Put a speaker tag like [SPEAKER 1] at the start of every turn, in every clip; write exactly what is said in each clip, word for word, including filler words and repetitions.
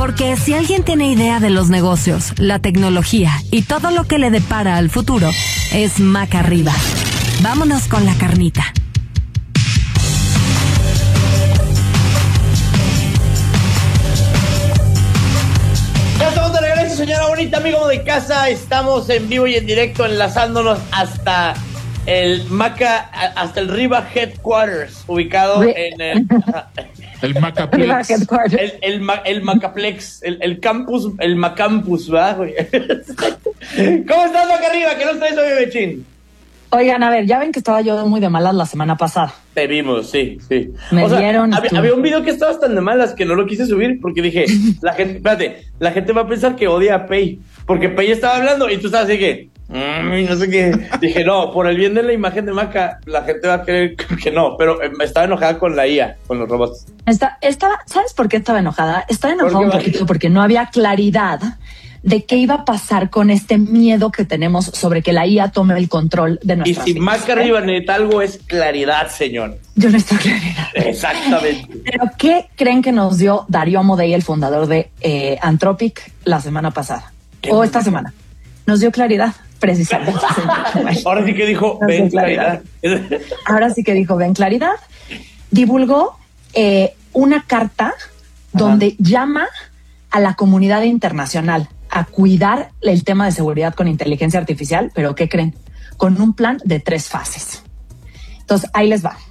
[SPEAKER 1] Porque si alguien tiene idea de los negocios, la tecnología y todo lo que le depara al futuro, es Maca Arriba. Vámonos con la carnita.
[SPEAKER 2] Ya estamos de regreso, señora bonita, amigo de casa. Estamos en vivo y en directo, enlazándonos hasta el Maca, hasta el Riva Headquarters, ubicado en el...
[SPEAKER 3] El Macaplex.
[SPEAKER 2] El, el, el Macaplex, el, el campus, el Macampus, ¿verdad, güey? ¿Cómo estás, Maca Arriba? ¿Qué nos traes hoy, Bechín?
[SPEAKER 4] Oigan, a ver, ya ven que estaba yo muy de malas la semana pasada.
[SPEAKER 2] Te vimos, sí, sí.
[SPEAKER 4] Me
[SPEAKER 2] o sea,
[SPEAKER 4] dieron...
[SPEAKER 2] Había, había un video que estabas tan de malas que no lo quise subir porque dije, la gente, espérate, la gente va a pensar que odia a Pei, porque Pei estaba hablando y tú estabas así que, mmm, no sé qué. Dije, no, por el bien de la imagen de Maca, la gente va a creer que no, pero estaba enojada con la I A, con los robots.
[SPEAKER 4] Esta, estaba, ¿sabes por qué estaba enojada? Estaba enojada un poquito porque no había claridad de qué iba a pasar con este miedo que tenemos sobre que la I A tome el control de nuestras
[SPEAKER 2] vidas. Y si Maca Arriba necesita algo, es claridad, señor.
[SPEAKER 4] Yo necesito claridad.
[SPEAKER 2] Exactamente.
[SPEAKER 4] Pero ¿qué creen que nos dio Darío Amodei, el fundador de eh, Anthropic, la semana pasada? O esta semana. Nos dio claridad, precisamente.
[SPEAKER 2] Ahora sí que dijo, ven claridad. claridad.
[SPEAKER 4] Ahora sí que dijo, ven claridad. Divulgó eh, una carta donde Ajá. llama a la comunidad internacional a cuidar el tema de seguridad con inteligencia artificial, pero ¿qué creen? Con un plan de tres fases. Entonces, ahí les va.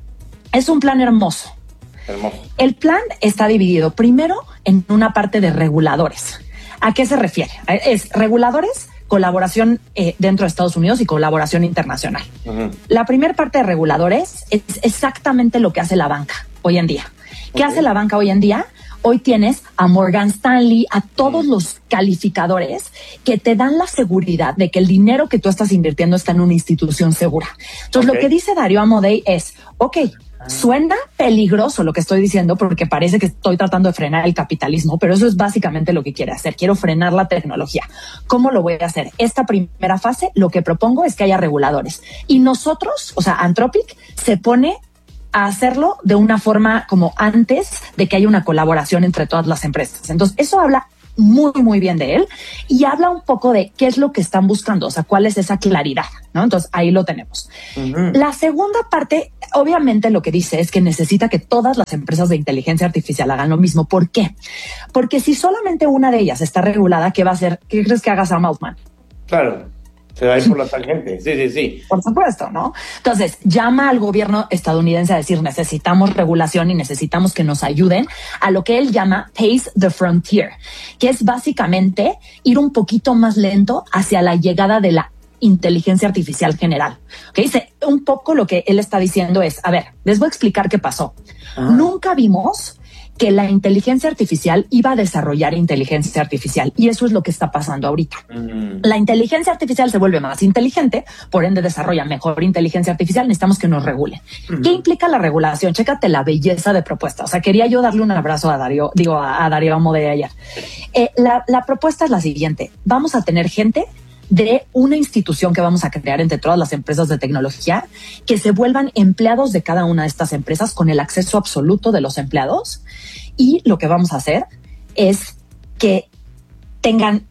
[SPEAKER 4] Es un plan hermoso.
[SPEAKER 2] Hermoso.
[SPEAKER 4] El plan está dividido primero en una parte de reguladores. ¿A qué se refiere? Es reguladores, colaboración eh, dentro de Estados Unidos y colaboración internacional. Uh-huh. La primera parte de reguladores es exactamente lo que hace la banca hoy en día. ¿Qué okay. hace la banca hoy en día? Hoy tienes a Morgan Stanley, a todos los calificadores que te dan la seguridad de que el dinero que tú estás invirtiendo está en una institución segura. Entonces, okay. lo que dice Darío Amodei es, ok, suena peligroso lo que estoy diciendo porque parece que estoy tratando de frenar el capitalismo, pero eso es básicamente lo que quiere hacer. Quiero frenar la tecnología. ¿Cómo lo voy a hacer? Esta primera fase, lo que propongo es que haya reguladores. Y nosotros, o sea, Anthropic, se pone a hacerlo de una forma como antes de que haya una colaboración entre todas las empresas. Entonces, eso habla muy, muy bien de él y habla un poco de qué es lo que están buscando, o sea, cuál es esa claridad, ¿no? Entonces, ahí lo tenemos. Uh-huh. La segunda parte, obviamente lo que dice es que necesita que todas las empresas de inteligencia artificial hagan lo mismo. ¿Por qué? Porque si solamente una de ellas está regulada, ¿qué va a hacer? ¿Qué crees que haga Sam Altman?
[SPEAKER 2] Claro. Se va a ir por la tangente, sí, sí, sí.
[SPEAKER 4] Por supuesto, ¿no? Entonces, llama al gobierno estadounidense a decir, necesitamos regulación y necesitamos que nos ayuden a lo que él llama Pace the Frontier, que es básicamente ir un poquito más lento hacia la llegada de la inteligencia artificial general. ¿Okay? Dice, un poco lo que él está diciendo es, a ver, les voy a explicar qué pasó. Ah. Nunca vimos que la inteligencia artificial iba a desarrollar inteligencia artificial. Y eso es lo que está pasando ahorita. Mm. La inteligencia artificial se vuelve más inteligente, por ende desarrolla mejor inteligencia artificial. Necesitamos que nos regulen. Mm. ¿Qué implica la regulación? Chécate la belleza de propuesta. O sea, quería yo darle un abrazo a Darío, digo, a, a Darío Amodei ayer. Eh, la, la propuesta es la siguiente. Vamos a tener gente de una institución que vamos a crear entre todas las empresas de tecnología que se vuelvan empleados de cada una de estas empresas con el acceso absoluto de los empleados. Y lo que vamos a hacer es que tengan,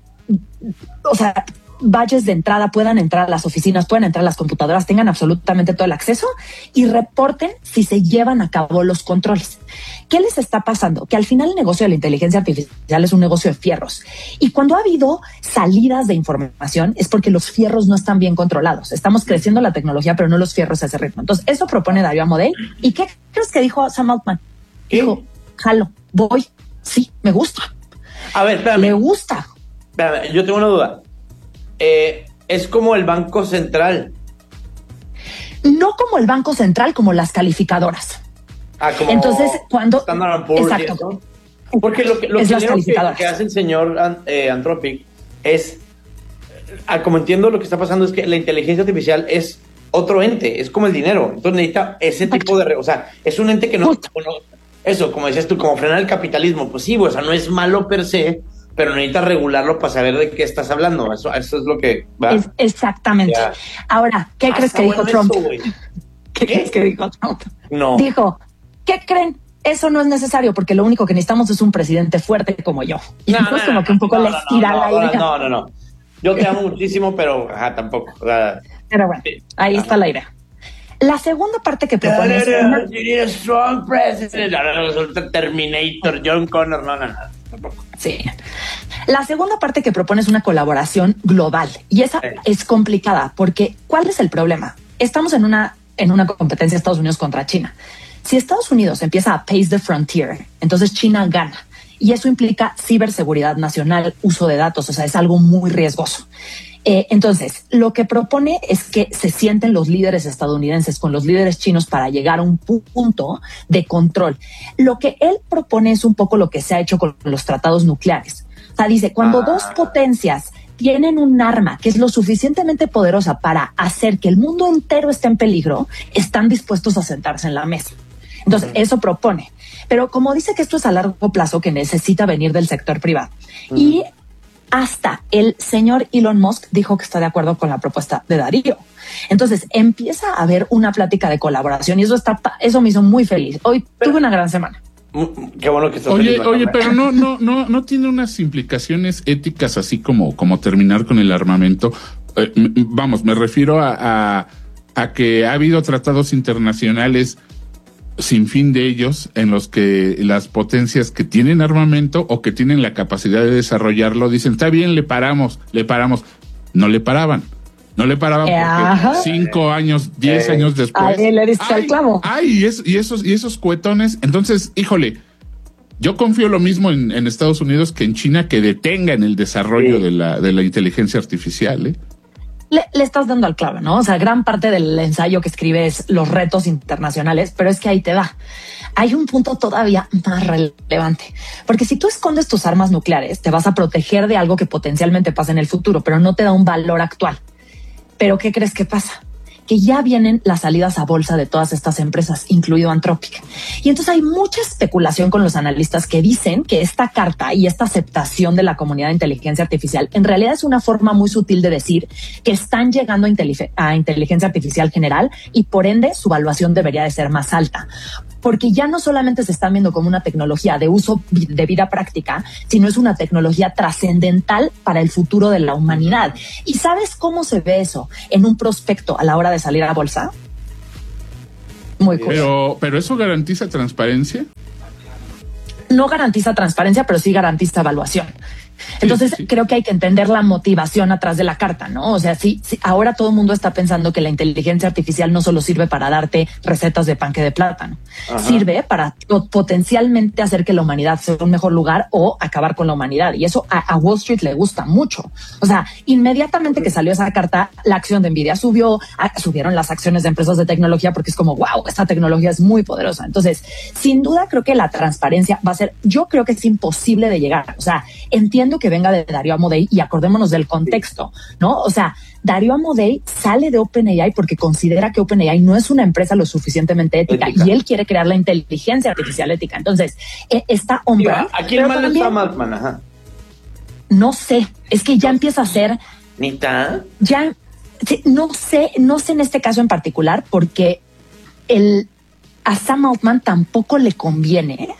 [SPEAKER 4] o sea, badges de entrada, puedan entrar a las oficinas, puedan entrar a las computadoras, tengan absolutamente todo el acceso y reporten si se llevan a cabo los controles. ¿Qué les está pasando? Que al final el negocio de la inteligencia artificial es un negocio de fierros. Y cuando ha habido salidas de información es porque los fierros no están bien controlados. Estamos creciendo la tecnología, pero no los fierros a ese ritmo. Entonces, eso propone Darío Amodei. ¿Y qué crees que dijo Sam Altman?
[SPEAKER 2] ¿Qué?
[SPEAKER 4] Dijo, jalo, voy, sí, me gusta.
[SPEAKER 2] A ver, espérame.
[SPEAKER 4] Me gusta.
[SPEAKER 2] Espérame, yo tengo una duda. Eh, es como el Banco Central.
[SPEAKER 4] No como el Banco Central, como las calificadoras.
[SPEAKER 2] Ah, como
[SPEAKER 4] entonces cuando
[SPEAKER 2] Standard and Poor's, exacto. Porque lo que, lo que, que, que hace el señor eh, Anthropic es, ah, como entiendo lo que está pasando es que la inteligencia artificial es otro ente, es como el dinero. Entonces necesita ese tipo de, o sea, es un ente que no, bueno, eso, como decías tú, como frenar el capitalismo. Pues sí, o sea, no es malo per se, pero necesitas regularlo para saber de qué estás hablando. Eso, eso es lo que va.
[SPEAKER 4] Es exactamente. Ya. Ahora, ¿qué ah, crees que dijo Trump? Eso, ¿Qué, ¿Qué crees que dijo Trump?
[SPEAKER 2] No.
[SPEAKER 4] Dijo, ¿qué creen? eso no es necesario porque lo único que necesitamos es un presidente fuerte como yo. Y no, entonces no, como que un poco no, les tira
[SPEAKER 2] no,
[SPEAKER 4] la
[SPEAKER 2] no,
[SPEAKER 4] idea.
[SPEAKER 2] No, no, no. Yo te amo muchísimo, pero ajá, tampoco. O sea,
[SPEAKER 4] pero bueno, ahí ajá. está la idea. La segunda parte que propone es una...
[SPEAKER 2] You need a strong president. Resulta Terminator, John Connor, no, no, no, tampoco.
[SPEAKER 4] Sí. La segunda parte que propone es una colaboración global y esa sí. es complicada porque ¿cuál es el problema? Estamos en una, en una competencia de Estados Unidos contra China. Si Estados Unidos empieza a pace the frontier, entonces China gana. Y eso implica ciberseguridad nacional, uso de datos, o sea, es algo muy riesgoso. Eh, entonces, lo que propone es que se sienten los líderes estadounidenses con los líderes chinos para llegar a un punto de control. Lo que él propone es un poco lo que se ha hecho con los tratados nucleares. O sea, dice, cuando ah. dos potencias tienen un arma que es lo suficientemente poderosa para hacer que el mundo entero esté en peligro, están dispuestos a sentarse en la mesa. Entonces, uh-huh. eso propone. Pero como dice que esto es a largo plazo, que necesita venir del sector privado. Uh-huh. Y hasta el señor Elon Musk dijo que está de acuerdo con la propuesta de Darío. Entonces, empieza a haber una plática de colaboración y eso está, eso me hizo muy feliz. Hoy pero, tuve una gran semana.
[SPEAKER 2] Qué bueno que estás
[SPEAKER 3] Oye, oye, pero no, no, no, no tiene unas implicaciones éticas así como, como terminar con el armamento. Eh, vamos, me refiero a, a, a que ha habido tratados internacionales sin fin de ellos, en los que las potencias que tienen armamento o que tienen la capacidad de desarrollarlo dicen, está bien, le paramos, le paramos. No le paraban, no le paraban porque Ajá. cinco años, diez eh. años después.
[SPEAKER 4] Ahí le diste el clavo.
[SPEAKER 3] Ay, y, es, y, esos, y esos cuetones. Entonces, híjole, yo confío lo mismo en, en Estados Unidos que en China, que detengan el desarrollo sí. de la de la inteligencia artificial, ¿eh?
[SPEAKER 4] Le, le estás dando al clavo, ¿no? O sea, gran parte del ensayo que escribe es los retos internacionales, pero es que ahí te va. Hay un punto todavía más relevante, porque si tú escondes tus armas nucleares, te vas a proteger de algo que potencialmente pase en el futuro, pero no te da un valor actual. ¿Pero qué crees que pasa? Que ya vienen las salidas a bolsa de todas estas empresas, incluido Anthropic. Y entonces hay mucha especulación con los analistas que dicen que esta carta y esta aceptación de la comunidad de inteligencia artificial en realidad es una forma muy sutil de decir que están llegando a, inteligen- a inteligencia artificial general y por ende su valuación debería de ser más alta. Porque ya no solamente se están viendo como una tecnología de uso de vida práctica, sino es una tecnología trascendental para el futuro de la humanidad. ¿Y sabes cómo se ve eso en un prospecto a la hora de salir a bolsa? Muy cool.
[SPEAKER 3] Pero, pero ¿eso garantiza transparencia?
[SPEAKER 4] No garantiza transparencia, pero sí garantiza evaluación. Entonces, sí, sí. creo que hay que entender la motivación atrás de la carta, ¿no? O sea, sí, sí, ahora todo el mundo está pensando que la inteligencia artificial no solo sirve para darte recetas de panque de plátano, Ajá. sirve para potencialmente hacer que la humanidad sea un mejor lugar o acabar con la humanidad. Y eso a, a Wall Street le gusta mucho. O sea, inmediatamente que salió esa carta, la acción de Nvidia subió, a, subieron las acciones de empresas de tecnología porque es como, wow, esta tecnología es muy poderosa. Entonces, sin duda creo que la transparencia va a ser, yo creo que es imposible de llegar. O sea, entiendo que venga de Darío Amodei y acordémonos del contexto, ¿no? O sea, Darío Amodei sale de OpenAI porque considera que OpenAI no es una empresa lo suficientemente ética, ética. y él quiere crear la inteligencia artificial ética. Entonces, eh, está on brand.
[SPEAKER 2] ¿A quién mal está Maltman? Ajá.
[SPEAKER 4] No sé, es que ya empieza a ser...
[SPEAKER 2] ¿Nita?
[SPEAKER 4] Ya, no sé, no sé en este caso en particular porque el, a Sam Altman tampoco le conviene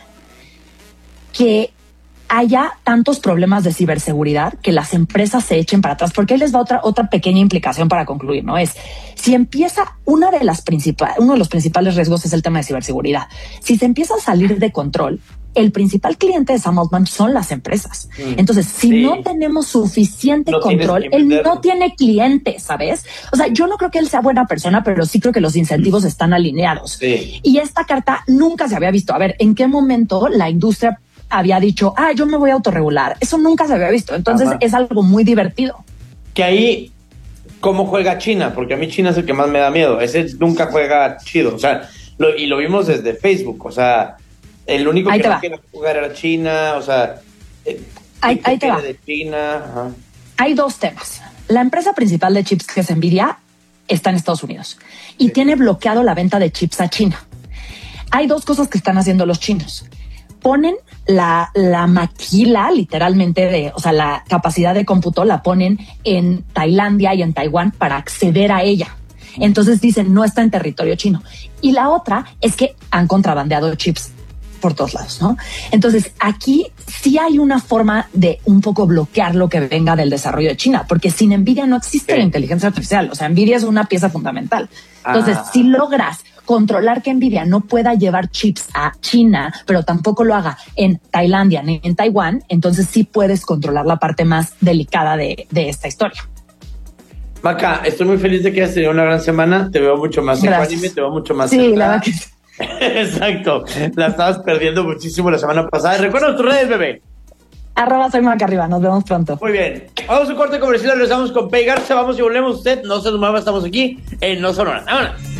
[SPEAKER 4] que haya tantos problemas de ciberseguridad que las empresas se echen para atrás, porque ahí les va otra, otra pequeña implicación para concluir, ¿no? Es, si empieza, una de las principales, uno de los principales riesgos es el tema de ciberseguridad. Si se empieza a salir de control, el principal cliente de Sam Altman son las empresas. Mm, Entonces, si sí. no tenemos suficiente no control, él no tiene clientes, ¿sabes? O sea, yo no creo que él sea buena persona, pero sí creo que los incentivos mm. están alineados.
[SPEAKER 2] Sí.
[SPEAKER 4] Y esta carta nunca se había visto. A ver, ¿en qué momento la industria había dicho, ah, yo me voy a autorregular? Eso nunca se había visto. Entonces Ajá. es algo muy divertido.
[SPEAKER 2] Que ahí, ¿cómo juega China? Porque a mí China es el que más me da miedo. Ese nunca juega chido. O sea, lo, y lo vimos desde Facebook. O sea, el único ahí que no quería jugar era China. O sea,
[SPEAKER 4] ahí, ahí te va.
[SPEAKER 2] De China. Ajá.
[SPEAKER 4] Hay dos temas. La empresa principal de chips, que es Nvidia, está en Estados Unidos y sí. tiene bloqueado la venta de chips a China. Hay dos cosas que están haciendo los chinos. Ponen la, la maquila literalmente de, o sea, la capacidad de cómputo la ponen en Tailandia y en Taiwán para acceder a ella. Entonces dicen, no está en territorio chino. Y la otra es que han contrabandeado chips por todos lados, ¿no? Entonces, aquí sí hay una forma de un poco bloquear lo que venga del desarrollo de China, porque sin NVIDIA no existe sí. la inteligencia artificial. O sea, NVIDIA es una pieza fundamental. Entonces, ah. si logras controlar que NVIDIA no pueda llevar chips a China, pero tampoco lo haga en Tailandia ni en Taiwán, entonces sí puedes controlar la parte más delicada de, de esta historia.
[SPEAKER 2] Maca, estoy muy feliz de que hayas tenido una gran semana. Te veo mucho más ecuánime, te veo mucho más...
[SPEAKER 4] Sí, centrada. La verdad que sí.
[SPEAKER 2] Exacto. La estabas perdiendo muchísimo la semana pasada. Recuerda tus redes, bebé.
[SPEAKER 4] Arroba soy Maca Arriba. Nos vemos pronto.
[SPEAKER 2] Muy bien. Vamos a un corte comercial. Regresamos con Pei Garza. Vamos y volvemos. Usted no se nos mueva. Estamos aquí en No Sonora. Vámonos.